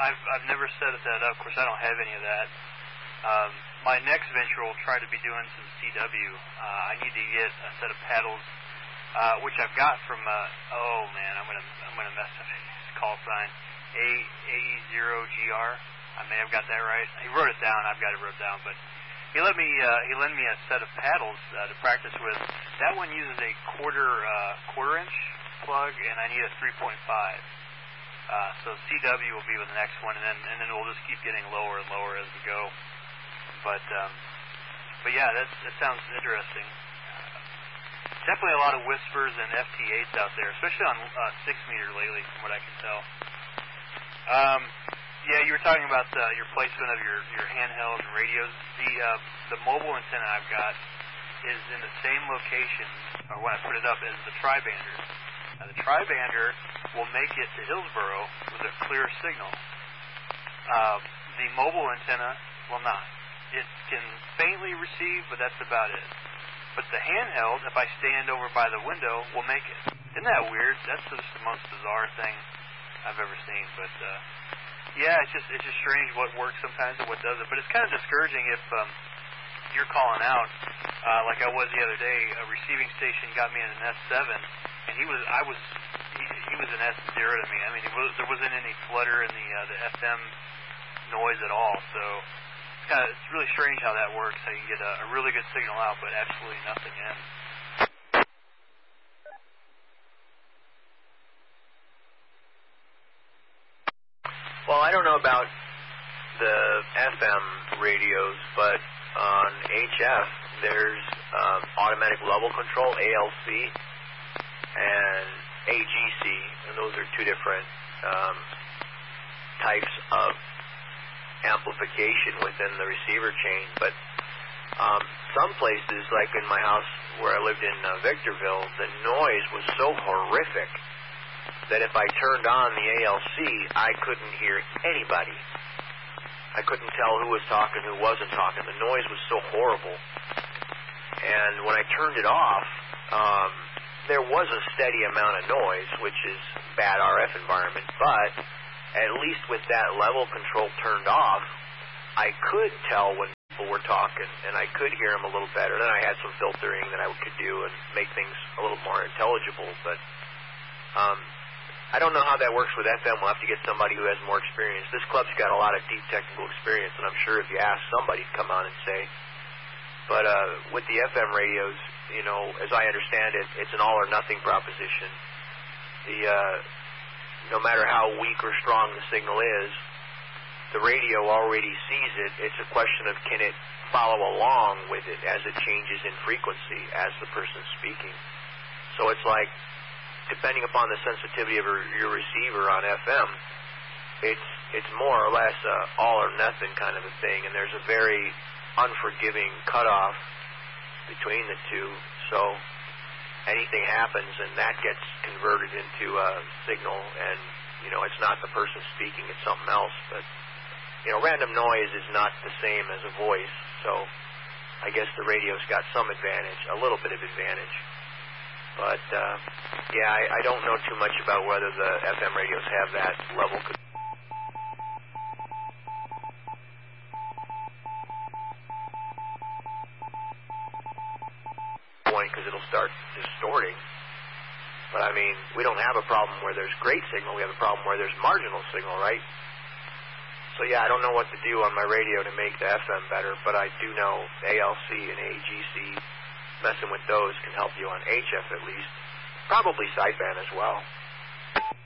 I've never set that up. Of course, I don't have any of that. My next venture will try to be doing some CW. I need to get a set of paddles, which I've got from. Oh man, I'm gonna mess up his call sign. AE0GR. I may have got that right. He wrote it down. I've got it wrote down, but he lent me a set of paddles to practice with. That one uses a quarter inch plug, and I need a 3.5. So CW will be with the next one, and then we'll just keep getting lower and lower as we go. But yeah, that sounds interesting. Definitely a lot of whispers and FT8s out there, especially on 6 meter lately, from what I can tell. Yeah, you were talking about your placement of your handheld and radios. The mobile antenna I've got is in the same location, or when I put it up, as the Tri-Bander. Now, the Tri-Bander will make it to Hillsboro with a clear signal. The mobile antenna will not. It can faintly receive, but that's about it. But the handheld, if I stand over by the window, will make it. Isn't that weird? That's just the most bizarre thing I've ever seen. But yeah, it's just strange what works sometimes and what doesn't. But it's kind of discouraging if you're calling out, like I was the other day. A receiving station got me in an S7, and he was an S0 to me. I mean, there wasn't any flutter in the FM noise at all. So it's really strange how that works. How you can get a really good signal out, but absolutely nothing in. Well, I don't know about the FM radios, but on HF there's automatic level control, ALC, and AGC, and those are two different types of amplification within the receiver chain. But some places, like in my house where I lived in Victorville, the noise was so horrific that if I turned on the ALC, I couldn't hear anybody. I couldn't tell who was talking, who wasn't talking. The noise was so horrible. And when I turned it off, there was a steady amount of noise, which is bad RF environment, but at least with that level control turned off, I could tell when people were talking, and I could hear them a little better. Then I had some filtering that I could do and make things a little more intelligible, but I don't know how that works with FM. We'll have to get somebody who has more experience. This club's got a lot of deep technical experience, and I'm sure if you ask somebody to come on and say. But with the FM radios, you know, as I understand it, it's an all-or-nothing proposition. No matter how weak or strong the signal is, the radio already sees it. It's a question of can it follow along with it as it changes in frequency as the person's speaking. So it's like, depending upon the sensitivity of your receiver on FM, it's more or less all or nothing kind of a thing, and there's a very unforgiving cutoff between the two. So anything happens and that gets converted into a signal, and you know, it's not the person speaking, it's something else. But you know, random noise is not the same as a voice, so I guess the radio's got some advantage, a little bit of advantage. But yeah, I don't know too much about whether the FM radios have that level point, because it'll start distorting. But I mean, we don't have a problem where there's great signal, we have a problem where there's marginal signal, right? So yeah, I don't know what to do on my radio to make the FM better, but I do know ALC and AGC, messing with those can help you on HF at least. Probably sideband as well.